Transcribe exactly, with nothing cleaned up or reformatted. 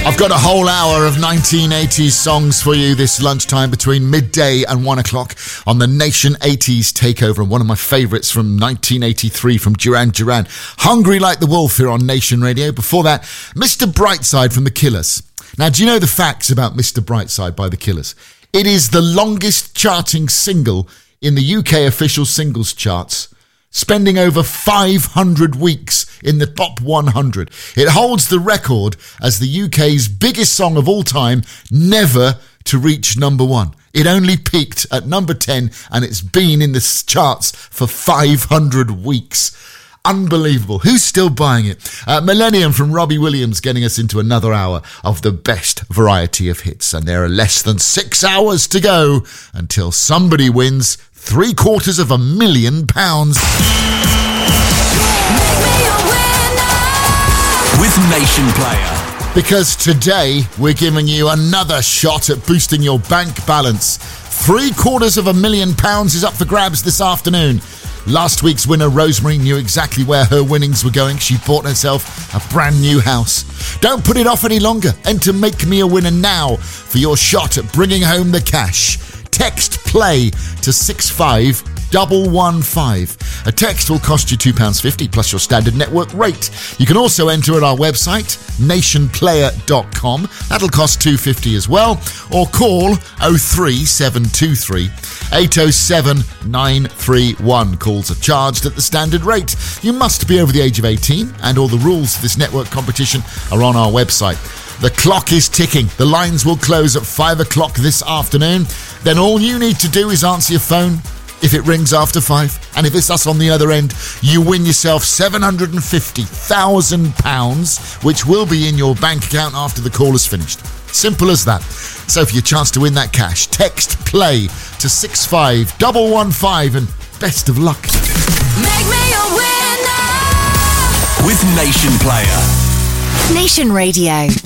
I've got a whole hour of nineteen eighties songs for you this lunchtime between midday and one o'clock on the Nation eighties Takeover, and one of my favourites from nineteen eighty-three from Duran Duran, Hungry Like the Wolf, here on Nation Radio. Before that, Mister Brightside from The Killers. Now, do you know the facts about Mister Brightside by The Killers? It is the longest charting single in the U K official singles charts, spending over five hundred weeks in the top one hundred. It holds the record as the U K's biggest song of all time never to reach number one. It only peaked at number ten, and it's been in the charts for five hundred weeks. Unbelievable. Who's still buying it? Uh, Millennium from Robbie Williams getting us into another hour of the best variety of hits. And there are less than six hours to go until somebody wins three quarters of a million pounds. With Nation Player. Because today we're giving you another shot at boosting your bank balance. Three quarters of a million pounds is up for grabs this afternoon. Last week's winner, Rosemary, knew exactly where her winnings were going. She bought herself a brand new house. Don't put it off any longer. Enter Make Me a Winner now for your shot at bringing home the cash. Text PLAY to six five one one five. A text will cost you two pounds fifty plus your standard network rate. You can also enter at our website, nation player dot com. That'll cost two pounds fifty as well. Or call oh three seven two three eight oh seven nine three one. Calls are charged at the standard rate. You must be over the age of eighteen, and all the rules of this network competition are on our website. The clock is ticking. The lines will close at five o'clock this afternoon. Then all you need to do is answer your phone if it rings after five. And if it's us on the other end, you win yourself seven hundred fifty thousand pounds, which will be in your bank account after the call is finished. Simple as that. So for your chance to win that cash, text PLAY to six five one one five, and best of luck. Make me a winner with Nation Player. Nation Radio.